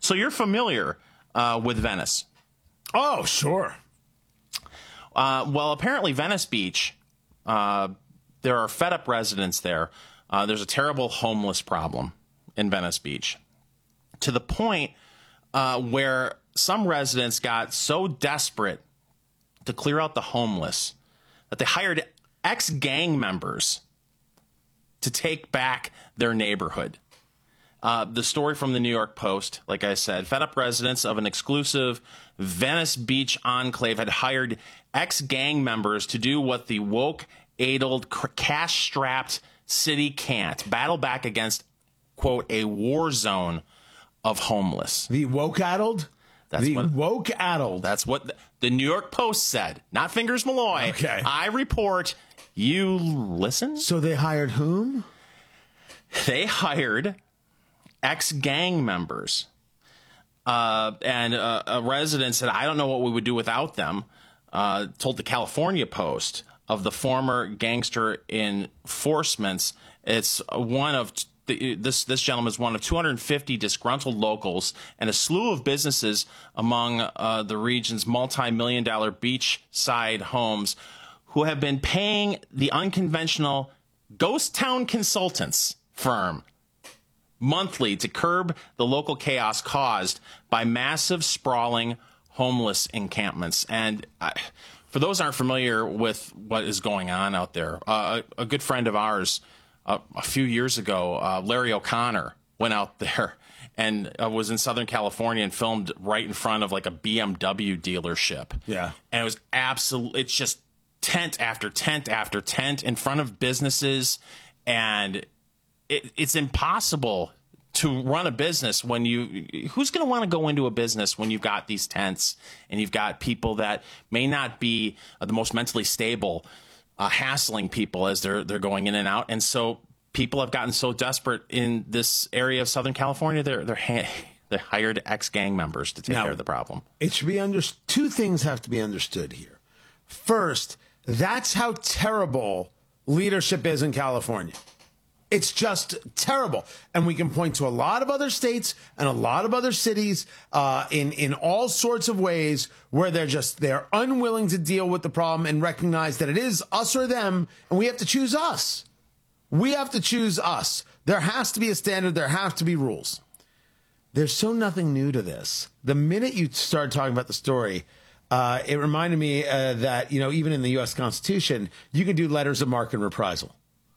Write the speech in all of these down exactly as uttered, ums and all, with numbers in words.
So you're familiar uh, with Venice. Oh, sure. Uh, well, apparently Venice Beach, uh, there are fed up residents there. Uh, there's a terrible homeless problem in Venice Beach, to the point uh, where some residents got so desperate to clear out the homeless that they hired ex-gang members to take back their neighborhood. Uh, the story from the New York Post, like I said, fed up residents of an exclusive Venice Beach enclave had hired ex-gang members to do what the woke-addled, cash-strapped city can't: battle back against, quote, a war zone of homeless. The woke-addled? That's the what, woke-addled. That's what the, the New York Post said. Not Fingers Malloy. Okay. I report, you listen? So they hired whom? They hired ex-gang members. Uh, and uh, a resident said, I don't know what we would do without them, uh, told the California Post of the former gangster enforcements. It's one of the, this this gentleman is one of two hundred fifty disgruntled locals and a slew of businesses among uh, the region's multi-million dollar beachside homes who have been paying the unconventional Ghost Town Consultants firm monthly to curb the local chaos caused by massive, sprawling homeless encampments. And I, for those who aren't familiar with what is going on out there, uh, a, a good friend of ours uh, a few years ago, uh, Larry O'Connor, went out there and uh, was in Southern California and filmed right in front of like a B M W dealership. Yeah. And it was absolute, it's just tent after tent after tent in front of businesses. And It, it's impossible to run a business when you, who's going to want to go into a business when you've got these tents and you've got people that may not be uh, the most mentally stable, uh, hassling people as they're, they're going in and out. And so people have gotten so desperate in this area of Southern California, they're, they're, ha- they hired ex-gang members to take Now, care of the problem. It should be under, two things have to be understood here. First, that's how terrible leadership is in California. It's just terrible. And we can point to a lot of other states and a lot of other cities uh, in, in all sorts of ways where they're just, they're unwilling to deal with the problem and recognize that it is us or them, and we have to choose us. We have to choose us. There has to be a standard. There have to be rules. There's so nothing new to this. The minute you start talking about the story, uh, it reminded me uh, that, you know, even in the U S Constitution, you can do letters of marque and reprisal.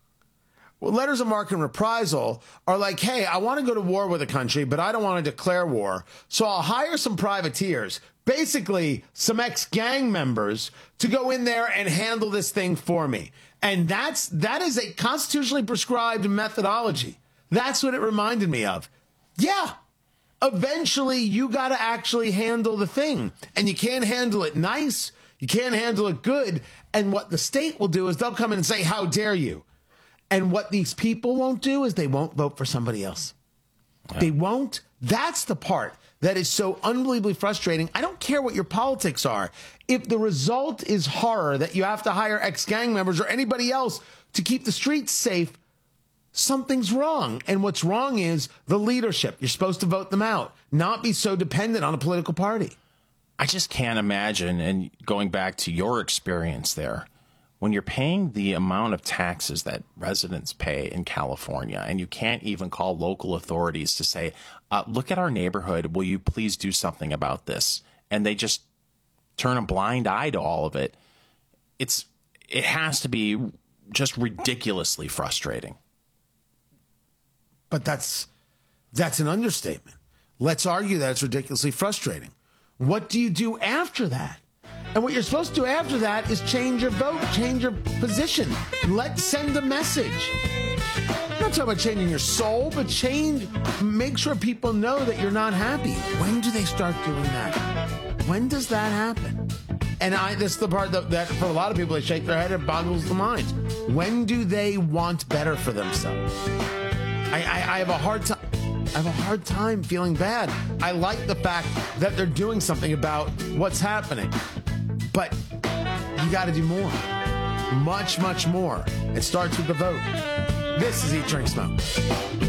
Well, letters of marque and reprisal are like, hey, I want to go to war with a country, but I don't want to declare war. So I'll hire some privateers, basically some ex-gang members, to go in there and handle this thing for me. And that's that is a constitutionally prescribed methodology. That's what it reminded me of. Yeah, eventually you got to actually handle the thing. And you can't handle it nice. You can't handle it good. And what the state will do is they'll come in and say, how dare you? And what these people won't do is they won't vote for somebody else. Yeah. They won't. That's the part that is so unbelievably frustrating. I don't care what your politics are. If the result is horror, that you have to hire ex-gang members or anybody else to keep the streets safe, something's wrong. And what's wrong is the leadership. You're supposed to vote them out, not be so dependent on a political party. I just can't imagine, and going back to your experience there, when you're paying the amount of taxes that residents pay in California, and you can't even call local authorities to say, uh, look at our neighborhood, will you please do something about this? And they just turn a blind eye to all of it. It's it has to be just ridiculously frustrating. But that's that's an understatement. Let's argue that it's ridiculously frustrating. What do you do after that? And what you're supposed to do after that is change your vote, change your position. Let's send a message. I'm not talking about changing your soul, but change, make sure people know that you're not happy. When do they start doing that? When does that happen? And I, this is the part that, that for a lot of people, they shake their head, it boggles the mind. When do they want better for themselves? I, I, I have a hard time. I have a hard time feeling bad. I like the fact that they're doing something about what's happening. But you got to do more. Much, much more. It starts with the vote. This is Eat, Drink, Smoke.